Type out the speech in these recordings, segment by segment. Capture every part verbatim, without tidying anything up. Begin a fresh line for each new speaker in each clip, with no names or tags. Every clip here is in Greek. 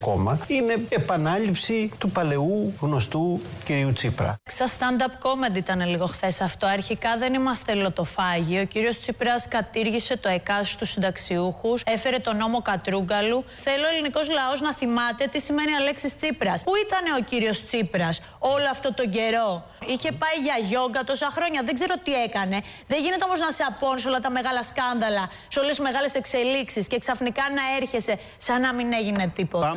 κόμμα είναι επανάληψη του παλαιού γνωστού κυρίου Τσίπρα.
Σαν stand-up comedy ήταν λίγο χθες αυτό. Αρχικά δεν είμαστε λοτοφάγοι. Ο κύριος Τσίπρας κατήργησε το ΕΚΑΣ στους συνταξιούχους, έφερε τον νόμο Κατρούγκαλου. Θέλω ο ελληνικός λαός να θυμάται τι σημαίνει Αλέξης Τσίπρας. Πού ήταν ο κύριος Τσίπρας όλο αυτό τον καιρό? Είχε πάει για γιόγκα τόσα χρόνια, δεν ξέρω τι έκανε. Δεν γίνεται όμως να σε απώνει σε όλα τα μεγάλα σκάνδαλα, σε όλες τις μεγάλες εξελίξεις και ξαφνικά να έρχεσαι σαν να μην έγινε τίποτα.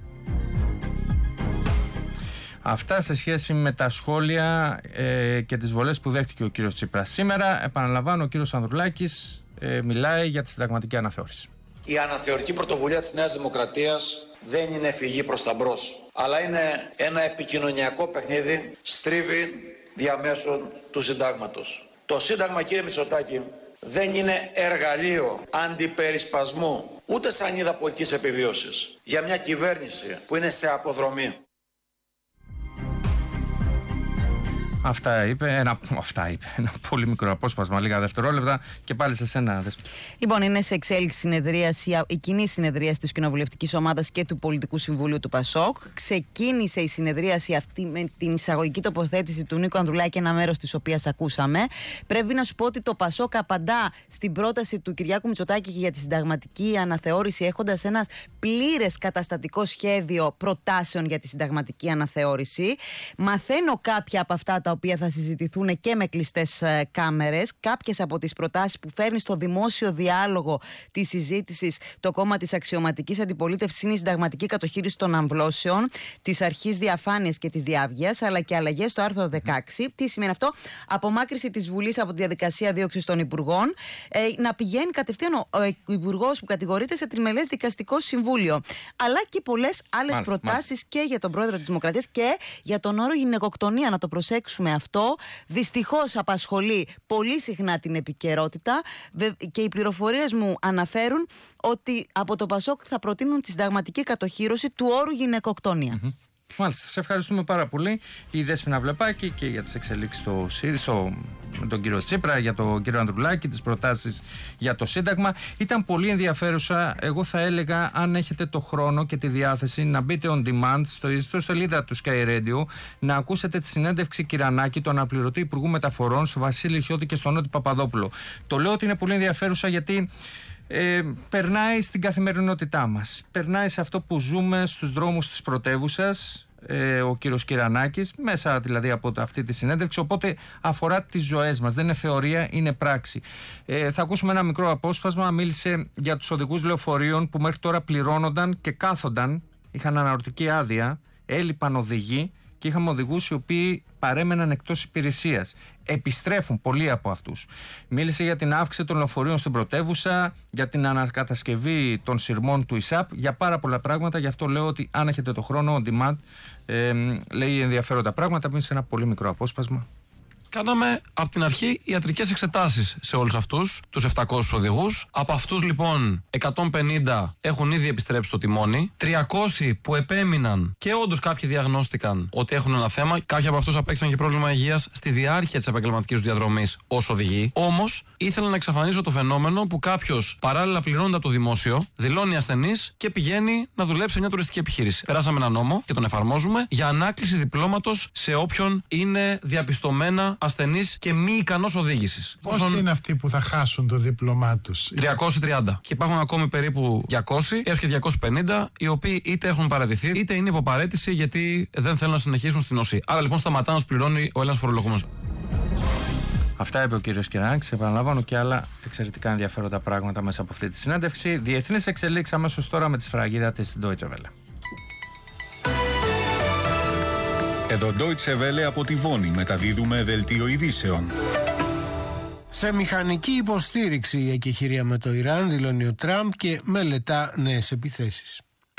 Αυτά σε σχέση με τα σχόλια ε, και τις βολές που δέχτηκε ο κύριος Τσίπρας. Σήμερα, επαναλαμβάνω, ο κύριος Ανδρουλάκης ε, μιλάει για τη συνταγματική αναθεώρηση.
Η αναθεωρική πρωτοβουλία της Νέας Δημοκρατίας δεν είναι φυγή προς τα μπρος, αλλά είναι ένα επικοινωνιακό παιχνίδι, στρίβει διαμέσου του συντάγματος. Το Σύνταγμα, κύριε Μητσοτάκη, δεν είναι εργαλείο αντιπερισπασμού, ούτε σανίδα πολιτικής επιβίωσης για μια κυβέρνηση που είναι σε αποδρομή.
Αυτά είπε, ένα, αυτά είπε, ένα πολύ μικρό απόσπασμα, λίγα δευτερόλεπτα, και πάλι σε σένα.
Λοιπόν, είναι σε εξέλιξη συνεδρίαση, η κοινή συνεδρίαση της Κοινοβουλευτικής Ομάδας και του Πολιτικού Συμβουλίου του ΠΑΣΟΚ. Ξεκίνησε η συνεδρίαση αυτή με την εισαγωγική τοποθέτηση του Νίκου Ανδρουλάκη, ένα μέρος της οποίας ακούσαμε. Πρέπει να σου πω ότι το ΠΑΣΟΚ απαντά στην πρόταση του Κυριάκου Μητσοτάκη για τη συνταγματική αναθεώρηση, έχοντας ένα πλήρες καταστατικό σχέδιο προτάσεων για τη συνταγματική αναθεώρηση. Μαθαίνω κάποια από αυτά τα οποία θα συζητηθούν και με κλειστές ε, κάμερες. Κάποιες από τις προτάσεις που φέρνει στο δημόσιο διάλογο της συζήτησης το κόμμα της αξιωματικής αντιπολίτευσης είναι η συνταγματική κατοχήρηση των αμβλώσεων, της αρχής διαφάνειας και της διάβγειας, αλλά και αλλαγές στο άρθρο δεκαέξι. Τι σημαίνει αυτό? Απομάκρυση της Βουλής από τη διαδικασία δίωξης των υπουργών, ε, να πηγαίνει κατευθείαν ο, ο υπουργός που κατηγορείται σε τριμελές δικαστικό συμβούλιο. Αλλά και πολλές άλλες προτάσεις και για τον πρόεδρο της Δημοκρατίας και για τον όρο γυναικοκτονία. Να το προσέξουμε αυτό. Δυστυχώς απασχολεί πολύ συχνά την επικαιρότητα και οι πληροφορίες μου αναφέρουν ότι από το ΠΑΣΟΚ θα προτείνουν τη συνταγματική κατοχήρωση του όρου γυναικοκτονία. Mm-hmm.
Μάλιστα, σε ευχαριστούμε πάρα πολύ, η Δέσποινα Βλεπάκη, και για τις εξελίξεις στο ΣΥΡΙΖΑ, με τον κύριο Τσίπρα, για τον κύριο Ανδρουλάκη, τις προτάσεις για το Σύνταγμα. Ήταν πολύ ενδιαφέρουσα. Εγώ θα έλεγα, αν έχετε το χρόνο και τη διάθεση, να μπείτε on demand στο ιστοσελίδα του Sky Radio, να ακούσετε τη συνέντευξη Κυρανάκη, του αναπληρωτή Υπουργού Μεταφορών, στο Βασίλη Χιώτη και στον Νότι Παπαδόπουλο. Το λέω ότι είναι πολύ ενδιαφέρουσα γιατί Ε, περνάει στην καθημερινότητά μας. Περνάει σε αυτό που ζούμε στους δρόμους της πρωτεύουσας, ε, ο κύριος Κυρανάκης, μέσα δηλαδή από αυτή τη συνέντευξη, οπότε αφορά τις ζωές μας. Δεν είναι θεωρία, είναι πράξη. Ε, θα ακούσουμε ένα μικρό απόσπασμα. Μίλησε για τους οδηγούς λεωφορείων που μέχρι τώρα πληρώνονταν και κάθονταν, είχαν αναρωτική άδεια, έλειπαν οδηγοί και είχαμε οδηγούς οι οποίοι παρέμεναν εκτός υπηρεσίας. Επιστρέφουν πολλοί από αυτούς. Μίλησε για την αύξηση των λεωφορείων στην πρωτεύουσα, για την ανακατασκευή των σειρμών του ΙΣΑΠ, για πάρα πολλά πράγματα. Γι' αυτό λέω ότι αν έχετε το χρόνο, on demand, ε, λέει ενδιαφέροντα πράγματα. Πριν σε ένα πολύ μικρό απόσπασμα.
Κάναμε από την αρχή ιατρικές εξετάσεις σε όλους αυτούς τους επτακόσιους οδηγούς. Από αυτούς λοιπόν εκατόν πενήντα έχουν ήδη επιστρέψει στο τιμόνι. τριακόσιοι που επέμειναν και όντως κάποιοι διαγνώστηκαν ότι έχουν ένα θέμα. Κάποιοι από αυτούς απέκτησαν και πρόβλημα υγείας στη διάρκεια της επαγγελματικής τους διαδρομής ως οδηγοί. Όμως ήθελαν να εξαφανίσω το φαινόμενο που κάποιος παράλληλα πληρώνεται από το δημόσιο, δηλώνει ασθενής και πηγαίνει να δουλέψει σε μια τουριστική επιχείρηση. Περάσαμε ένα νόμο και τον εφαρμόζουμε για ανάκληση διπλώματος σε όποιον είναι διαπιστωμένα ασθενής και μη ικανός οδήγησης.
Πόσοι Πόσον... είναι αυτοί που θα χάσουν το δίπλωμά τους?
τριακόσιοι τριάντα. Και υπάρχουν ακόμη περίπου διακόσιοι έως και διακόσιοι πενήντα, οι οποίοι είτε έχουν παραιτηθεί, είτε είναι υποπαρέτηση γιατί δεν θέλουν να συνεχίσουν στην ΟΣΥ. Άρα λοιπόν σταματά να πληρώνει ο Έλληνας φορολογούμενος.
Αυτά είπε ο κύριος Κυρανάκης. Επαναλαμβάνω και άλλα εξαιρετικά ενδιαφέροντα πράγματα μέσα από αυτή τη συνέντευξη. Διεθνείς εξελίξεις αμέσως τώρα με τη σφραγίδα της Deutsche Welle.
Εδώ Deutsche Welle από τη Βόνη μεταδίδουμε δελτίο ειδήσεων.
Σε μηχανική υποστήριξη η εκεχηρία με το Ιράν, δηλώνει ο Τραμπ και μελετά νέες επιθέσεις.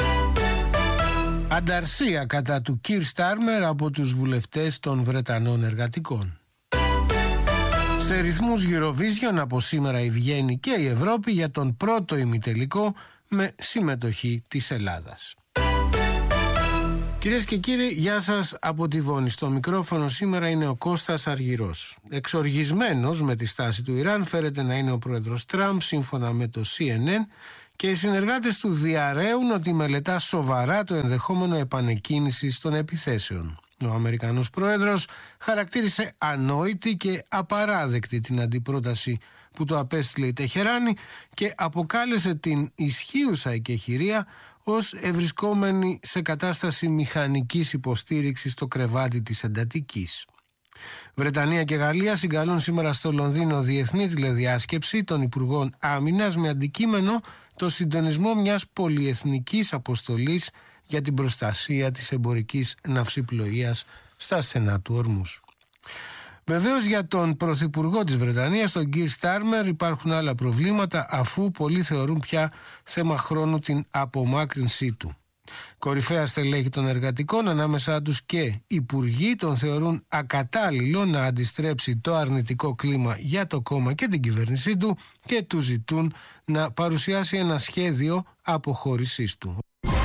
Ανταρσία κατά του Κιρ Στάρμερ από τους βουλευτές των Βρετανών εργατικών. Σε ρυθμούς Eurovision από σήμερα η Βιέννη και η Ευρώπη για τον πρώτο ημιτελικό με συμμετοχή της Ελλάδας. Κυρίες και κύριοι, γεια σας από τη Βόνη. Στο μικρόφωνο σήμερα είναι ο Κώστας Αργυρός. Εξοργισμένος με τη στάση του Ιράν φέρεται να είναι ο πρόεδρος Τραμπ, σύμφωνα με το σι εν εν, και οι συνεργάτες του διαρρέουν ότι μελετά σοβαρά το ενδεχόμενο επανεκκίνησης των επιθέσεων. Ο Αμερικανός πρόεδρος χαρακτήρισε ανόητη και απαράδεκτη την αντιπρόταση που του απέστειλε η Τεχεράνη και αποκάλεσε την ισχύουσα εκεχηρία ως ευρισκόμενη σε κατάσταση μηχανικής υποστήριξης στο κρεβάτι της εντατικής. Βρετανία και Γαλλία συγκαλούν σήμερα στο Λονδίνο διεθνή τηλεδιάσκεψη των Υπουργών Άμυνας με αντικείμενο το συντονισμό μιας πολυεθνικής αποστολής για την προστασία της εμπορικής ναυσιπλοείας στα στενά του Ορμούς. Βεβαίως για τον Πρωθυπουργό της Βρετανίας, τον Κίρ Στάρμερ, υπάρχουν άλλα προβλήματα, αφού πολλοί θεωρούν πια θέμα χρόνου την απομάκρυνσή του. Κορυφαία στελέχη των εργατικών, ανάμεσά τους και υπουργοί, τον θεωρούν ακατάλληλο να αντιστρέψει το αρνητικό κλίμα για το κόμμα και την κυβέρνησή του και του ζητούν να παρουσιάσει ένα σχέδιο αποχώρησής του.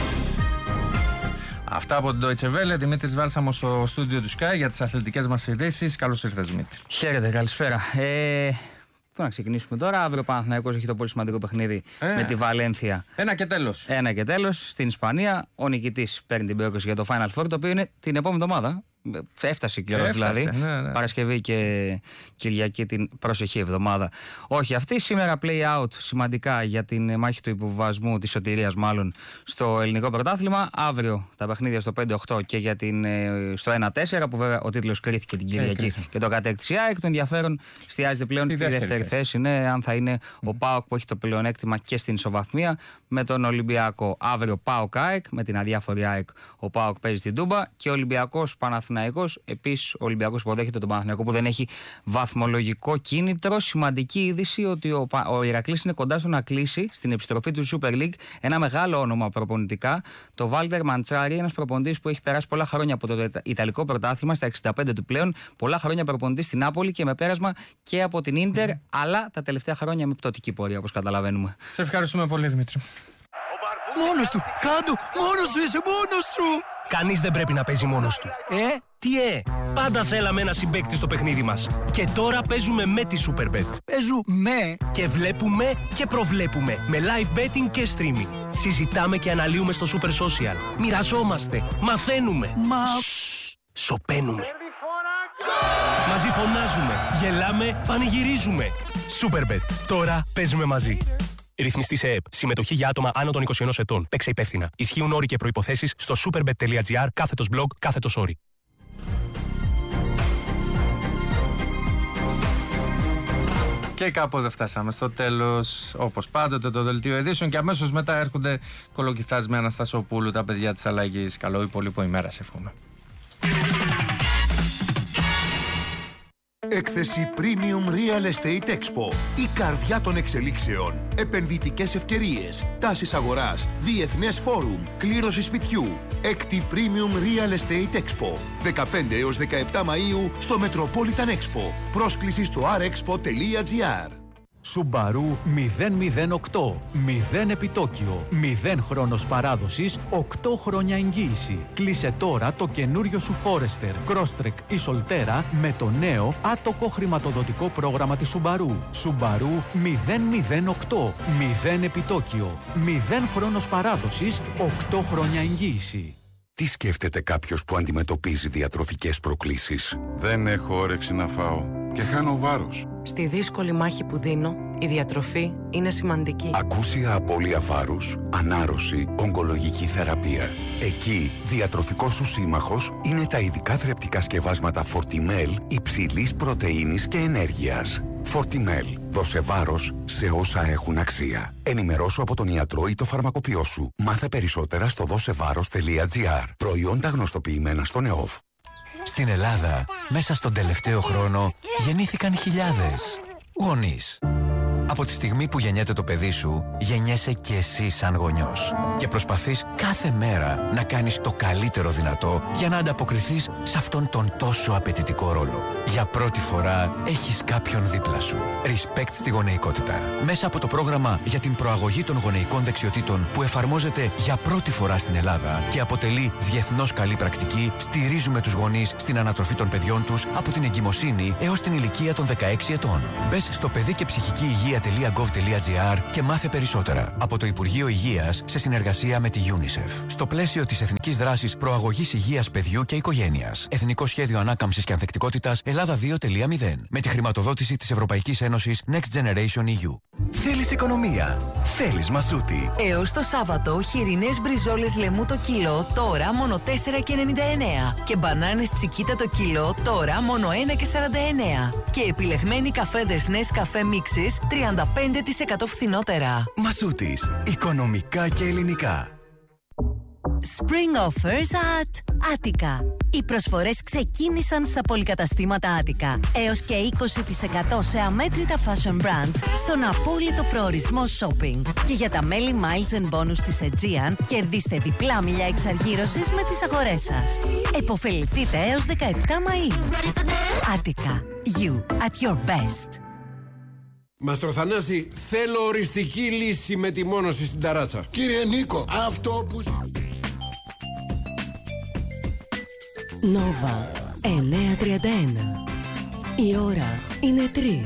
Αυτά από την Deutsche Welle. Δημήτρης Βάλσαμος στο στούντιο του Sky για τις αθλητικές μας ειδήσεις. Καλώς ήρθες, Δημήτρη.
Χαίρετε, καλησπέρα. Ε, πού να ξεκινήσουμε τώρα. Αύριο ο Παναθηναϊκός έχει το πολύ σημαντικό παιχνίδι ε, με τη Βαλένθια.
Ένα και τέλος.
Ένα και τέλος στην Ισπανία. Ο νικητής παίρνει την πρόκριση για το Final Four, το οποίο είναι την επόμενη εβδομάδα. Έφτασε κιόλας δηλαδή. Ναι, ναι. Παρασκευή και Κυριακή την προσεχή εβδομάδα. Όχι αυτή. Σήμερα play out σημαντικά για την μάχη του υποβιβασμού, της σωτηρίας μάλλον, στο ελληνικό πρωτάθλημα. Αύριο τα παιχνίδια στο πέντε οκτώ και για την, στο ένα τέσσερα, που βέβαια ο τίτλος κρίθηκε την Κυριακή ε, και το κατέκτησε η ΑΕΚ. Το ενδιαφέρον εστιάζεται πλέον στη δεύτερη, δεύτερη θέση. Ναι, αν θα είναι mm. ο ΠΑΟΚ που έχει το πλεονέκτημα και στην ισοβαθμία με τον Ολυμπιακό. Αύριο ΠΑΟΚ ΑΕΚ, με την αδιάφορη ΑΕΚ ο ΠΑΟΚ παίζει στην Τούμπα και ο Ολυμπιακός Παναθηναϊκός. Επίσης, ο Ολυμπιακός υποδέχεται τον Παναθηναϊκό που δεν έχει βαθμολογικό κίνητρο. Σημαντική είδηση ότι ο, ο Ηρακλής είναι κοντά στο να κλείσει στην επιστροφή του Super League ένα μεγάλο όνομα προπονητικά, το Βάλτερ Μαντσάρι, ένας προπονητής που έχει περάσει πολλά χρόνια από το Ιταλικό πρωτάθλημα, στα εξήντα πέντε του πλέον, πολλά χρόνια προπονητής στην Νάπολη και με πέρασμα και από την Ίντερ, mm. αλλά τα τελευταία χρόνια με πτωτική πορεία, όπως καταλαβαίνουμε.
Σε ευχαριστούμε πολύ, Δημήτρη.
Μόνος του! Κάντο! Μόνος σου είσαι! Μόνος σου! Κανείς δεν πρέπει να παίζει μόνος του. Ε, τι ε! Πάντα θέλαμε ένα συμπαίκτη στο παιχνίδι μας. Και τώρα παίζουμε με τη Superbet. Παίζουμε και βλέπουμε και προβλέπουμε. Με live betting και streaming. Συζητάμε και αναλύουμε στο Super Social. Μοιραζόμαστε. Μαθαίνουμε. Μα... σοπαίνουμε. Μαζί φωνάζουμε. Γελάμε. Πανηγυρίζουμε. Superbet. Τώρα παίζουμε μαζί. Ρυθμιστή σε ΕΕΠ. Συμμετοχή για άτομα άνω των είκοσι ενός ετών. Παίξε υπεύθυνα. Ισχύουν όροι και προϋποθέσεις στο superbet.gr κάθετος blog κάθετος όροι.
Και κάπου εδώ φτάσαμε στο τέλος, όπως πάντοτε, το δελτίο ειδήσεων και αμέσως μετά έρχονται Κολοκυθάς με Αναστασοπούλου, τα παιδιά της αλλαγής. Καλό υπόλοιπο ημέρα, σε εύχομαι.
Έκθεση Premium Real Estate Expo. Η καρδιά των εξελίξεων. Επενδυτικές ευκαιρίες. Τάσεις αγοράς. Διεθνές φόρουμ. Κλήρωση σπιτιού. Έκτη Premium Real Estate Expo. δεκαπέντε έως δεκαεπτά Μαΐου στο Metropolitan Expo. Πρόσκληση στο αρ εξπο τελεία τζι άρ.
Subaru μηδέν μηδέν οκτώ. μηδέν επιτόκιο. μηδέν χρόνος παράδοσης. οκτώ χρόνια εγγύηση. Κλείσε τώρα το καινούριο σου Forester, Crosstrek ή Solterra με το νέο άτοκο χρηματοδοτικό πρόγραμμα της Subaru. Subaru μηδέν μηδέν οκτώ. μηδέν επιτόκιο. μηδέν χρόνος παράδοσης. οκτώ χρόνια εγγύηση.
Τι σκέφτεται κάποιος που αντιμετωπίζει διατροφικές προκλήσεις?
Δεν έχω όρεξη να φάω και χάνω βάρος.
Στη δύσκολη μάχη που δίνω, η διατροφή είναι σημαντική.
Ακούσια απώλεια βάρους, ανάρρωση, ογκολογική θεραπεία. Εκεί, διατροφικός σου σύμμαχος είναι τα ειδικά θρεπτικά σκευάσματα Fortimel υψηλής πρωτεΐνης και ενέργειας. Fortimel. Δώσε βάρος σε όσα έχουν αξία. Ενημερώσου από τον ιατρό ή το φαρμακοποιό σου. Μάθε περισσότερα στο δώσεβάρος τελεία τζι άρ. Προϊόντα γνωστοποιημένα στον ΕΟΦ.
Στην Ελλάδα, μέσα στον τελευταίο χρόνο, γεννήθηκαν χιλιάδες γονείς. Από τη στιγμή που γεννιέται το παιδί σου, γεννιέσαι και εσύ σαν γονιός. Και προσπαθείς κάθε μέρα να κάνεις το καλύτερο δυνατό για να ανταποκριθείς σε αυτόν τον τόσο απαιτητικό ρόλο. Για πρώτη φορά έχεις κάποιον δίπλα σου. Respect στη γονεϊκότητα. Μέσα από το πρόγραμμα για την προαγωγή των γονεϊκών δεξιοτήτων που εφαρμόζεται για πρώτη φορά στην Ελλάδα και αποτελεί διεθνώς καλή πρακτική, στηρίζουμε τους γονείς στην ανατροφή των παιδιών τους από την εγκυμοσύνη έως την ηλικία των δεκαέξι ετών. Μπες στο παιδί και ψυχική υγεία τελεία γκοβ τελεία τζι άρ και μάθε περισσότερα από το Υπουργείο Υγείας σε συνεργασία με τη UNICEF. Στο πλαίσιο της Εθνικής Δράσης Προαγωγής Υγείας Παιδιού και Οικογένειας. Εθνικό Σχέδιο Ανάκαμψης και Ανθεκτικότητας Ελλάδα δύο τελεία μηδέν. Με τη χρηματοδότηση της Ευρωπαϊκής Ένωσης Next Generation ι γιου.
Θέλεις οικονομία. Θέλεις Μασούτη.
Έως το Σάββατο, χοιρινές μπριζόλες λεμού το κιλό, τώρα μόνο τέσσερα και ενενήντα εννέα. Και μπανάνες τσικίτα το κιλό, τώρα μόνο ένα και σαράντα εννέα. Και επιλεγμένοι καφέδες Nescafé Mixes, τριάντα πέντε τοις εκατό φθηνότερα.
Μασούτης. Οικονομικά και ελληνικά.
Spring Offers at Attica. Οι προσφορές ξεκίνησαν στα πολυκαταστήματα Attica. Έως και είκοσι τοις εκατό σε αμέτρητα fashion brands στον απόλυτο προορισμό shopping. Και για τα μέλη Miles and Bonus της Aegean, κερδίστε διπλά μιλιά εξαργύρωσης με τις αγορές σας. Εποφεληθείτε έως δεκαεπτά Μαΐου. Attica. You at your best.
Μαστροθανάση, θέλω οριστική λύση με τη μόνωση στην ταράτσα.
Κύριε Νίκο, αυτό που...
Νόβα εννιά τριάντα ένα. Η ώρα είναι τρεις.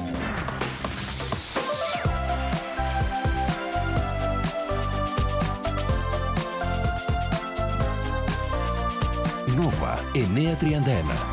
Νόβα εννιά τριάντα ένα.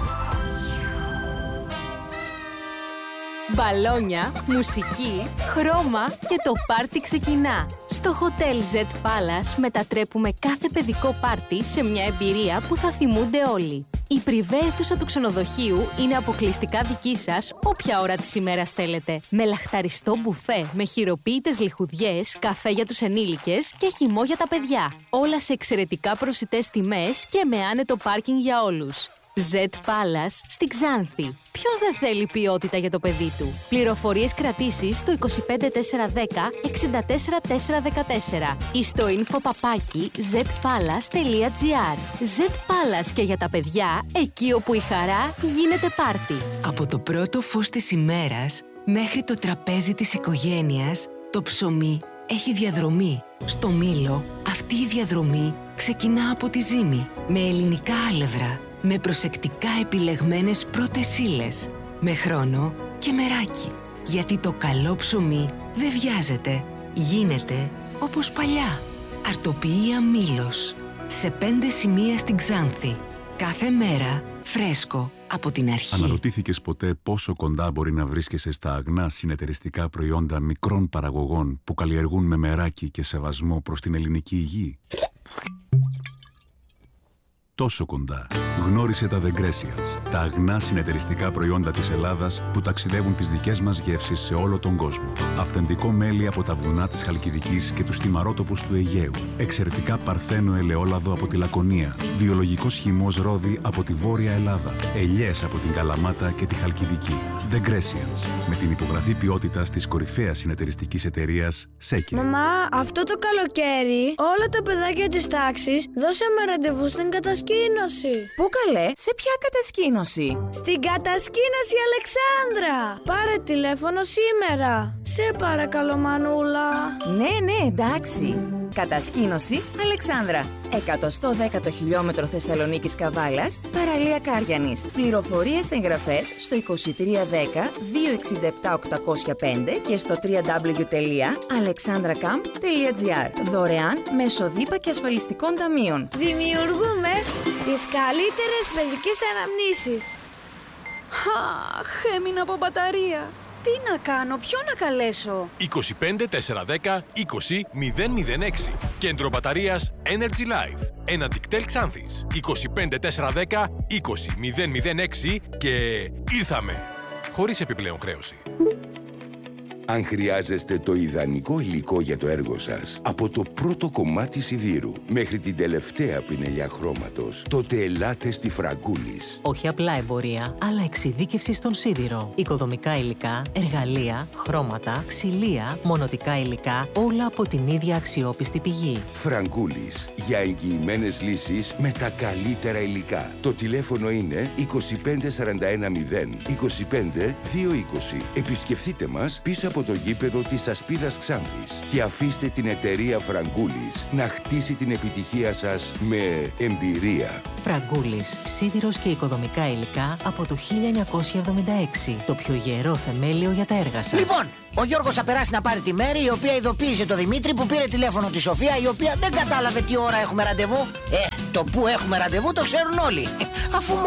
Μπαλόνια, μουσική, χρώμα και το πάρτι ξεκινά. Στο Hotel Z Palace μετατρέπουμε κάθε παιδικό πάρτι σε μια εμπειρία που θα θυμούνται όλοι. Η πριβέ αίθουσα του ξενοδοχείου είναι αποκλειστικά δική σας όποια ώρα της ημέρας θέλετε. Με λαχταριστό μπουφέ, με χειροποίητες λιχουδιές, καφέ για τους ενήλικες και χυμό για τα παιδιά. Όλα σε εξαιρετικά προσιτές τιμές και με άνετο πάρκινγκ για όλους. Z Palace στη Ξάνθη. Ποιος δεν θέλει ποιότητα για το παιδί του? Πληροφορίες κρατήσεις στο είκοσι πέντε τετρακόσια δέκα εξήντα τέσσερα τετρακόσια δεκατέσσερα ή στο info παπάκι zpalace τελεία gr. Z Palace και για τα παιδιά, εκεί όπου η χαρά γίνεται πάρτι.
Από το πρώτο φως της ημέρας μέχρι το τραπέζι της οικογένειας, το ψωμί έχει διαδρομή. Στο Μήλο, αυτή η διαδρομή ξεκινά από τη ζύμη, με ελληνικά άλευρα, με προσεκτικά επιλεγμένες πρώτες ύλες, με χρόνο και μεράκι. Γιατί το καλό ψωμί δεν βιάζεται, γίνεται όπως παλιά. Αρτοποιία Μήλος, σε πέντε σημεία στην Ξάνθη. Κάθε μέρα φρέσκο από την αρχή.
Αναρωτήθηκες ποτέ πόσο κοντά μπορεί να βρίσκεσαι στα αγνά συνεταιριστικά προϊόντα μικρών παραγωγών που καλλιεργούν με μεράκι και σεβασμό προς την ελληνική υγεία? Τόσο κοντά. Γνώρισε τα The Grecians, τα αγνά συνεταιριστικά προϊόντα της Ελλάδας που ταξιδεύουν τις δικές μας γεύσεις σε όλο τον κόσμο. Αυθεντικό μέλι από τα βουνά της Χαλκιδικής και τους θυμαρότοπους του Αιγαίου. Εξαιρετικά παρθένο ελαιόλαδο από τη Λακωνία. Βιολογικός χυμός ρόδι από τη Βόρεια Ελλάδα. Ελιές από την Καλαμάτα και τη Χαλκιδική. The Grecians, με την υπογραφή ποιότητας της κορυφαίας συνεταιριστικής εταιρείας Σέκε.
Μαμά, αυτό το καλοκαίρι όλα τα παιδάκια της τάξης δώσαμε ραντεβού στην κατασκήνωση.
Πού καλέ, σε ποια κατασκήνωση?
Στην κατασκήνωση Αλεξάνδρα. Πάρε τηλέφωνο σήμερα. Σε παρακαλώ Μανούλα.
Ναι, ναι, εντάξει. Κατασκήνωση Αλεξάνδρα. εκατόν δέκα χιλιόμετρο Θεσσαλονίκης Καβάλας, παραλία Κάριανης. Πληροφορίες εγγραφές στο είκοσι τρία δέκα δύο εξήντα επτά οκτακόσια πέντε και στο double-u double-u double-u τελεία alexandracamp τελεία gr. Δωρεάν μέσω δίπα και ασφαλιστικών ταμείων.
Δημιουργούμε τις καλύτερες παιδικές αναμνήσεις.
Αχ, έμεινα από μπαταρία. Τι να κάνω, ποιον να καλέσω?
είκοσι πέντε τετρακόσια δέκα είκοσι μηδέν μηδέν έξι. Κέντρο μπαταρίας Energy Life. Ένα Dictel Ξάνθης. είκοσι πέντε τετρακόσια δέκα είκοσι μηδέν μηδέν έξι και ήρθαμε. Χωρίς επιπλέον χρέωση.
Αν χρειάζεστε το ιδανικό υλικό για το έργο σας, από το πρώτο κομμάτι σιδήρου μέχρι την τελευταία πινελιά χρώματος, τότε ελάτε στη Φραγκούλης.
Όχι απλά εμπορία, αλλά εξειδίκευση στον σίδηρο. Οικοδομικά υλικά, εργαλεία, χρώματα, ξυλία, μονοτικά υλικά, όλα από την ίδια αξιόπιστη πηγή.
Φραγκούλης, για εγγυημένες λύσεις με τα καλύτερα υλικά. Το τηλέφωνο είναι είκοσι πέντε σαράντα ένα μηδέν είκοσι πέντε δύο είκοσι. Επισκεφτείτε μας πίσω από
από το γήπεδο της Ασπίδας Ξάνθης και αφήστε την εταιρεία Φραγκούλης να χτίσει την επιτυχία σας με εμπειρία.
Φραγκούλης, σίδηρος και οικοδομικά υλικά από το χίλια εννιακόσια εβδομήντα έξι. Το πιο γερό θεμέλιο για τα έργα σας.
Λοιπόν, ο Γιώργος θα περάσει να πάρει τη Μέρη, η οποία ειδοποίησε το Δημήτρη που πήρε τηλέφωνο τη Σοφία, η οποία δεν κατάλαβε τι ώρα έχουμε ραντεβού. Ε, το που έχουμε ραντεβού το ξέρουν όλοι. Αφού